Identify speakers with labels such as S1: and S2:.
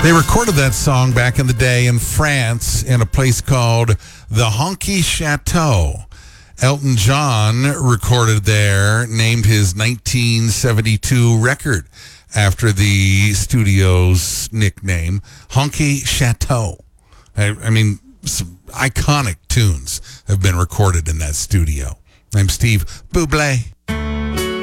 S1: They recorded that song back in the day in France in a place called the Honky Chateau. Elton John recorded there, named his 1972 record after the studio's nickname, Honky Chateau. I mean, some iconic tunes have been recorded in that studio. I'm Steve Buble.